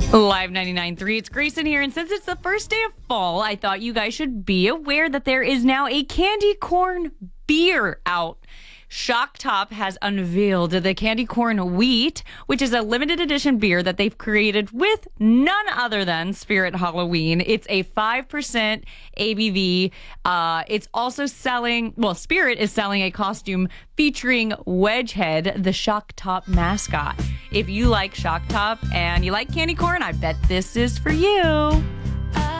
Live 99.3, it's Grayson here, and since it's the first day of fall, I thought you guys should be aware that there is now a candy corn beer out. Shock Top has unveiled the Candy Corn Wheat, which is a limited edition beer that they've created with none other than Spirit Halloween. It's a 5% ABV. It's also Spirit is selling a costume featuring Wedgehead, the Shock Top mascot. If you like Shock Top and you like candy corn, I bet this is for you.